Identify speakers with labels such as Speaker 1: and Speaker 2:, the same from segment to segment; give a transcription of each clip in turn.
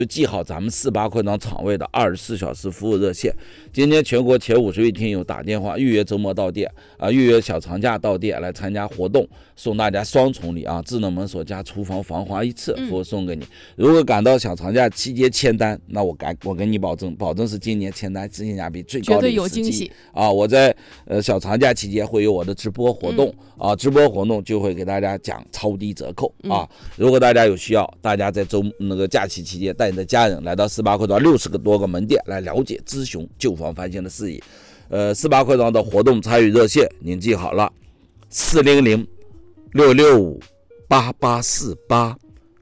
Speaker 1: 就记好咱们48课堂场位的24小时服务热线。今天全国前50位听友打电话预约周末到店预约小长假到店来参加活动，送大家双重礼智能门锁加厨房防滑1次服务送给你。如果赶到小长假期间签单，那我跟你保证是今年签单性价比最高的一个时机我在小长假期间会有我的直播活动直播活动就会给大家讲超低折扣如果大家有需要，大家在假期期间带你的家人来到48课堂60多个门店来了解咨询旧房翻新的事宜。48课堂的活动参与热线您记好了，400-665-8848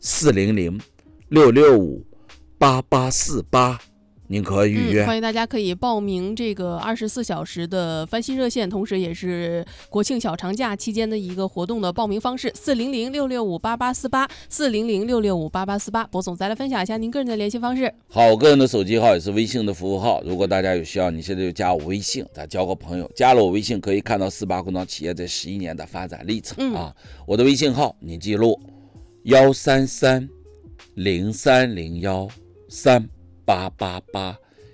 Speaker 1: 400-665-8848，您可以预约。
Speaker 2: 欢迎大家可以报名这个24小时的翻新热线，同时也是国庆小长假期间的一个活动的报名方式，400-665-8848 400-665-8848。博总再来分享一下您个人的联系方式。
Speaker 1: 好，我个人的手机号也是微信的服务号，如果大家有需要，你现在就加我微信，再交个朋友。加了我微信可以看到48课堂企业这11年的发展历程我的微信号你记录133-0301-3888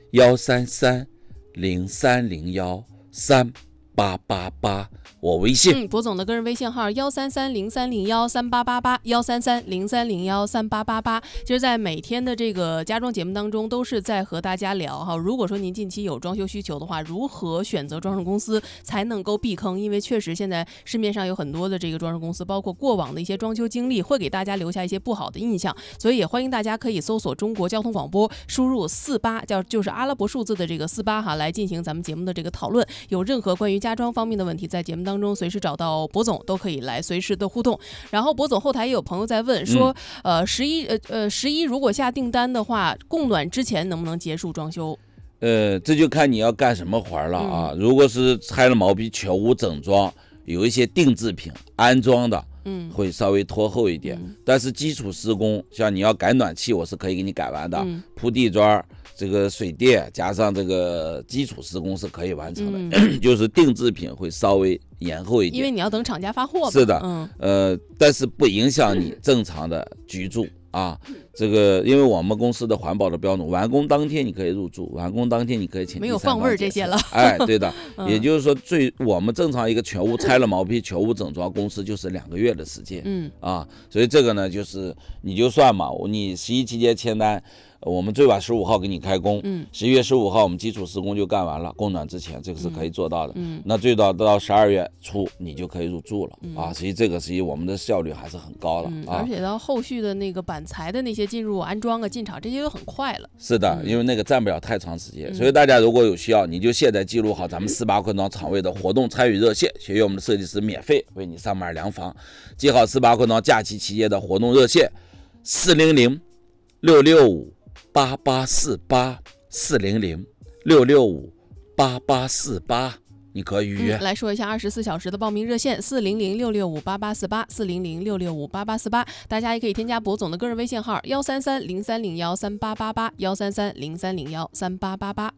Speaker 1: 133-0301-3888，我微信。
Speaker 2: 博总的个人微信号133-0301-3888 133-0301-3888。其实在每天的这个家装节目当中都是在和大家聊如果说您近期有装修需求的话，如何选择装饰公司才能够避坑，因为确实现在市面上有很多的这个装饰公司，包括过往的一些装修经历会给大家留下一些不好的印象，所以也欢迎大家可以搜索中国交通广播，输入48就是阿拉伯数字的这个48来进行咱们节目的这个讨论。有任何关于家装方面的问题，在节目当中随时找到博总，都可以来随时的互动。然后博总后台也有朋友在问说11如果下订单的话，供暖之前能不能结束装修？
Speaker 1: 这就看你要干什么活了如果是拆了毛坯全屋整装，有一些定制品安装的会稍微拖后一点但是基础施工像你要改暖气，我是可以给你改完的铺地砖这个水电加上这个基础施工是可以完成的就是定制品会稍微延后一点，
Speaker 2: 因为你要等厂家发货。
Speaker 1: 是的但是不影响你正常的居住这个因为我们公司的环保的标准，完工当天你可以入住，完工当天你可以请
Speaker 2: 没有放味儿这些了
Speaker 1: 对的也就是说我们正常一个全屋拆了毛坯全屋整装公司就是2个月的时间所以这个呢就是你就算嘛，你11期间签单，我们最晚15号给你开工11月15号我们基础施工就干完了，供暖之前这个是可以做到的那最早到12月初你就可以入住了所以这个我们的效率还是很高的
Speaker 2: 而且到后续的那个板材的那些进入安装进场这些都很快了。
Speaker 1: 是的因为那个占不了太长时间所以大家如果有需要，你就现在记录好咱们48课堂场位的活动参与热线，学员我们的设计师免费为你上门量房。记好48课堂假期期间的活动热线400-665-8848 400-665-8848，你可以预约
Speaker 2: 来说一下24小时的报名热线400-665-8848 400-665-8848，大家也可以添加博总的个人微信号133-0301-3888 133-0301-3888。